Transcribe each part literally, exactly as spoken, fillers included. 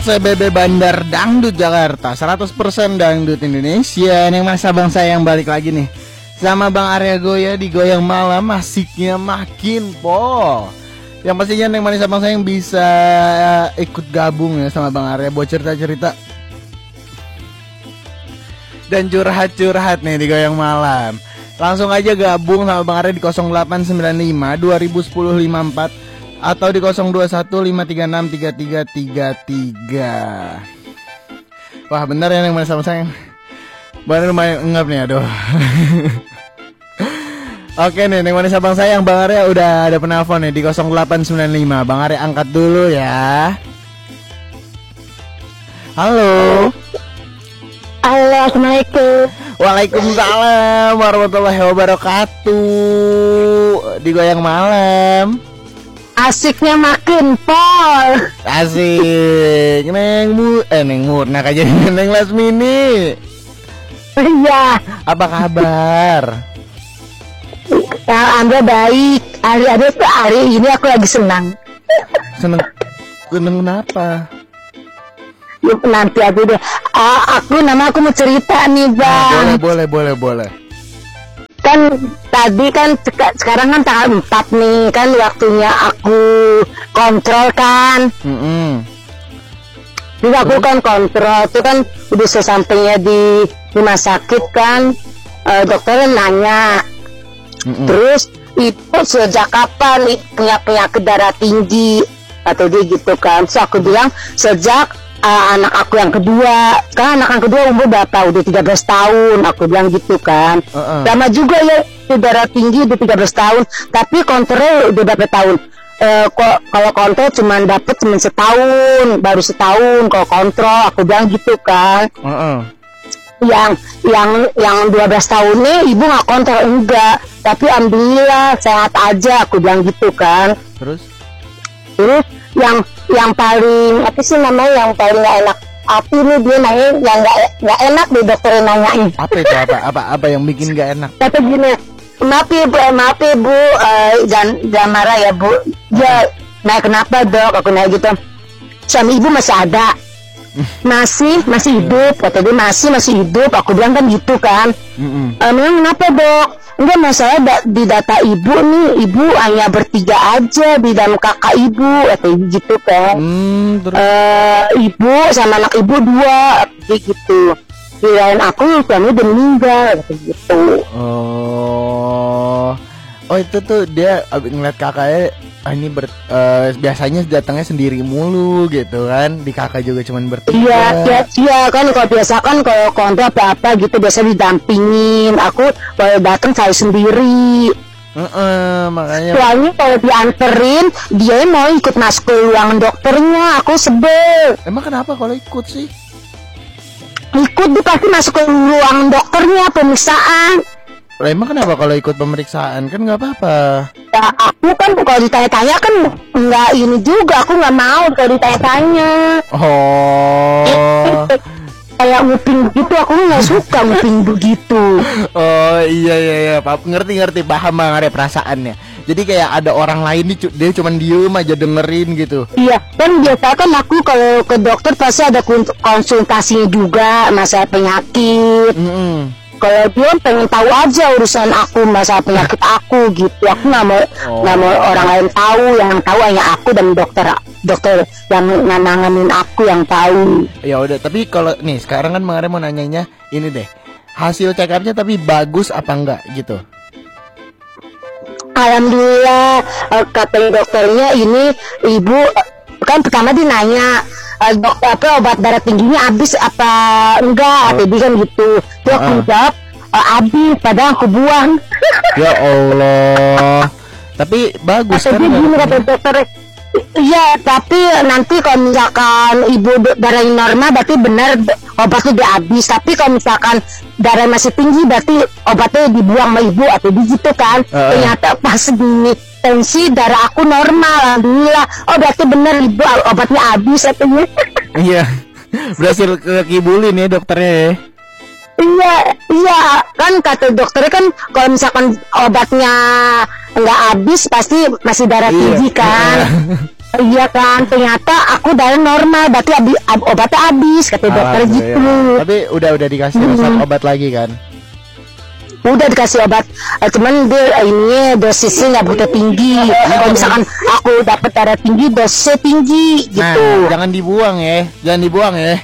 C B B Bandar Dangdut Jakarta, seratus persen Dangdut Indonesia. Yang masa bang saya yang balik lagi nih sama Bang Arya Goya di Goyang Malam, asiknya makin pol. Yang pastinya Neng Manis abang saya yang bisa ikut gabung ya sama Bang Arya buat cerita-cerita dan curhat-curhat nih di Goyang Malam. Langsung aja gabung sama Bang Arya di nol delapan sembilan lima dua nol satu nol lima empat atau di nol dua satu lima tiga enam tiga tiga tiga tiga. Wah bener ya Neng Manis sama saya. Baru lumayan ngap nih, aduh. Oke nih Neng Manis abang sayang, Bang Arya udah ada penelpon nih di nol delapan sembilan lima. Bang Arya angkat dulu ya. Halo. Halo, assalamualaikum. Waalaikumsalam warahmatullahi wabarakatuh. Di Goyang Malam, asiknya makin pol. asik. Neng mu eh Neng Murna aja Neng Lasmini. Iya. Apa kabar? Ya, Anda baik. Hari-hari tuh hari ini aku lagi senang. Seneng. Seneng kenapa? Yuk, nanti aja deh. Ah, aku nama aku mau cerita nih bang. Nah, boleh boleh boleh boleh. Kan tadi kan seka- sekarang kan tanggal empat nih, kan waktunya aku kontrol kan. Mm-mm. Jadi aku kan kontrol tuh kan udah sesampainya di rumah sakit kan, eh, dokternya nanya. Mm-mm. Terus itu sejak kapan i- punya penyakit darah tinggi atau dia gitu kan. Terus aku bilang sejak uh, anak aku yang kedua. Kan anak yang kedua umur berapa? Udah tiga belas tahun. Aku bilang gitu kan. Uh-uh. Lama juga ya itu darah tinggi udah tiga belas tahun. Tapi kontrol udah berapa tahun? Uh, kok kalau kontrol cuma dapet cuma setahun, baru setahun kalau kontrol. Aku bilang gitu kan. Uh-uh. yang yang yang dua belas tahun nih ibu nggak kontrol, enggak, tapi alhamdulillah sehat aja, aku bilang gitu kan. Terus Terus yang yang paling apa sih namanya yang paling nggak enak hati nih dia nanya yang nggak nggak enak nih dokter nanyain. apa itu apa apa apa yang bikin gak enak? Kata gini, maaf ya bu, maaf ya bu, uh, jangan jangan marah ya bu. Ya, nah kenapa dok? Aku nanya gitu. Suami ibu masih ada, masih masih hidup, kata dia masih masih hidup. Aku bilang kan gitu kan. Mm-mm. E, memang kenapa dok? Enggak, masalah da- di data ibu nih, ibu hanya bertiga aja di dalam kakak ibu, atau gitu kan. Hmm, terus Eh, ibu sama anak ibu dua, kayak gitu. Kirain aku suami udah meninggal, kayak gitu. oh oh itu tuh dia abis ngeliat kakaknya, ah, ini ber, eh, biasanya datangnya sendiri mulu gitu kan, di kakak juga cuman bertiga. Iya, iya, iya kan kalau biasa kan kalau kontrol apa-apa gitu biasa didampingin. Aku kalau datang saya sendiri. Heeh, makanya Soalnya kalau dianterin dia mau ikut masuk ke ruangan dokternya, aku sebel. emang kenapa kalau ikut sih? Ikut dia pasti masuk ke ruangan dokternya pemeriksaan. Lah emang kenapa kalau ikut pemeriksaan? Kan nggak apa-apa. Ya aku kan kalau ditanya-tanya kan nggak ini juga, aku nggak mau kalau ditanya-tanya. Oh Kayak nguping gitu, aku nggak suka nguping begitu. oh iya iya iya, Pak, ngerti ngerti, paham Bang, ada perasaannya. Jadi kayak ada orang lain nih, cu- dia cuman diem aja dengerin gitu. Iya, kan biasa kan aku kalau ke dokter pasti ada kun- konsultasinya juga masalah penyakit. Mm-mm. Kalau dia pengen tahu aja urusan aku, masalah penyakit aku gitu. Aku nggak mau Oh. nggak mau orang lain tahu, yang tahu hanya aku dan dokter dokter yang nanganin aku yang tahu. Ya udah, tapi kalau nih sekarang kan kemarin mau nanyanya ini deh, hasil check upnya tapi bagus apa enggak gitu? Alhamdulillah, eh, kata dokternya ini ibu eh, kan pertama dia nanya eh, dok apa obat darah tingginya habis apa enggak, Oh. tadi kan gitu. Terus aku Ah. jawab eh, habis, padahal aku buang. Ya Allah, tapi bagus Kata kan? dia gini, darahnya? kata dokter, iya tapi nanti kalau misalkan ibu d- darahnya normal berarti benar d- obatnya udah habis. Tapi kalau misalkan darah masih tinggi berarti obatnya dibuang sama ibu atau gitu kan. Uh-uh. Ternyata pas gini tensi darah aku normal, alhamdulillah. Oh berarti benar ibu obatnya habis katanya. Iya, berhasil kekibulin ya dokternya ya. Iya, iya kan kata dokternya kan kalau misalkan obatnya nggak habis pasti masih darah Iya. tinggi kan. Iya kan, ternyata aku darah normal, berarti abi, ab, obatnya habis kata dokter gitu. Tapi udah udah dikasih resep hmm. obat lagi kan? Udah dikasih obat, uh, cuman dia ini dosisnya nggak begitu tinggi. Kalau misalkan aku dapat darah tinggi, dosisnya tinggi gitu. Nah, jangan dibuang ya, jangan dibuang ya.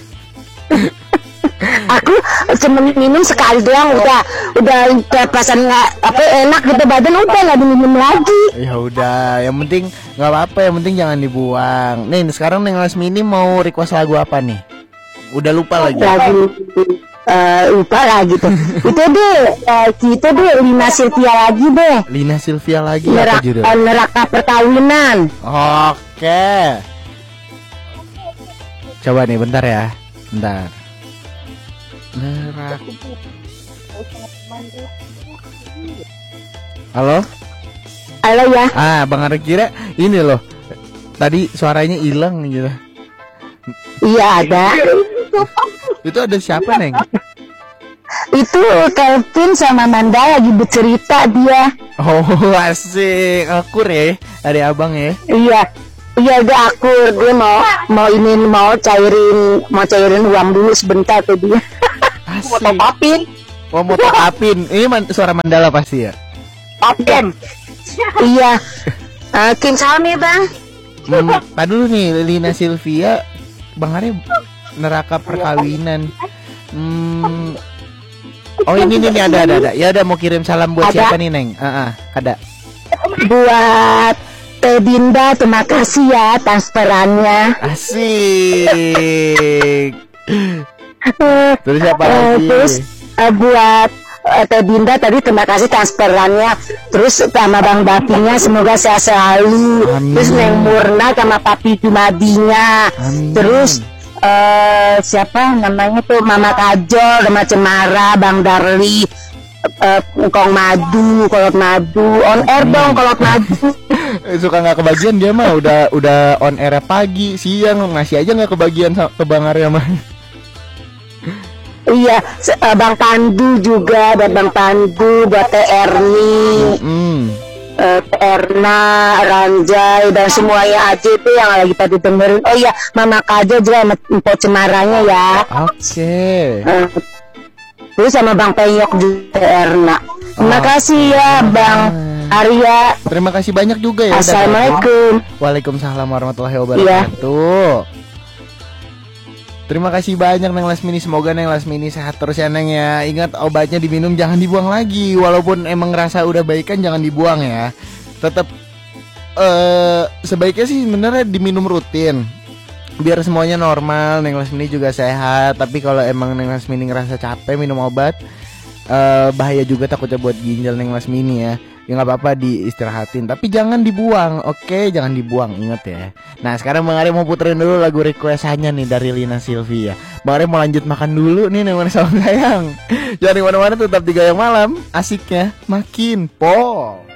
Aku cuma minum sekali doang, udah udah perasaan nggak apa enak gitu badan, udah nggak diminum lagi. Ya udah, yang penting nggak apa-apa, yang penting jangan dibuang. Nih sekarang Neng Lasmini mau request lagu apa nih? Udah lupa lagi. Lagu uh, lupa lah gitu. Itu deh, uh, gitu deh Lina Silvia lagi deh. Lina Silvia lagi Neraka, apa judul? Neraka Perkawinan. Oke. Coba nih bentar ya, bentar. Neraka. Halo? Halo ya. Ah, Bang Arek kira ini loh. Tadi suaranya hilang gitu. Iya ada. Itu ada siapa Neng? Itu Kelvin sama Manda lagi bercerita dia. Oh asik, akur ya, ada abang ya. Iya, iya dia akur, dia mau mau ini mau cairin mau cairin uang dulu sebentar tuh dia. Mau top upin. Oh mau top upin. Ini man, suara Mandala pasti ya. Upin. Iya. Uh, King salam ya bang. Hmm, tadi dulu nih Lina Silvia, Bang Arya Neraka Perkawinan. Hmm. Oh ini nih, nih ada ada ada. Ya udah mau kirim salam buat ada. Siapa nih Neng? Ah uh -uh, ada. Buat Teh Dinda, terima kasih ya transferannya. Asik. Terus siapa uh, lagi? Terus uh, buat uh, Teh Dinda tadi terima kasih transferannya. Terus sama Bang Bapinya semoga sehat selalu. Amin. Terus Neng Murna sama Papi Jumadinya. Amin. Terus uh, siapa namanya tuh Mama Kajol sama Cemara, Bang Darli, uh, Kong Madu, Kolot Madu, on air dong Kolot Madu. Suka nggak kebagian dia mah udah udah on air pagi siang ngasih aja nggak kebagian ke Bang Arya mah. Iya, uh, Bang Pandu juga, dan Bang Pandu, buat Teh Erni, mm. uh, Teh Erna, Ranjai, dan semuanya aja itu yang lagi tadi dengerin. Oh iya, Mama Kajo juga sama Mpok Cemaranya ya. Oke. Okay. Uh, terus sama Bang Peyok juga Teh Erna. Terima oh. kasih ya Bang Arya. Terima kasih banyak juga ya. Assalamualaikum. Waalaikumsalam warahmatullahi wabarakatuh. Iya. Terima kasih banyak Neng Lasmini. Semoga Neng Lasmini sehat terus ya Neng ya. Ingat obatnya diminum, jangan dibuang lagi. Walaupun emang ngerasa udah baikan, jangan dibuang ya. Tetap uh, sebaiknya sih sebenarnya diminum rutin biar semuanya normal, Neng Lasmini juga sehat. Tapi kalau emang Neng Lasmini ngerasa capek minum obat, uh, bahaya juga takutnya buat ginjal Neng Lasmini ya. Ya nggak apa-apa diistirahatin, tapi jangan dibuang, oke? Jangan dibuang, inget ya. Nah sekarang Bang Arya mau puterin dulu lagu requestannya nih dari Lina Silvia. Bang Arya mau lanjut makan dulu nih Neng Manis sayang. Jangan di mana-mana, tetap di Gayang Malam, asiknya makin pol.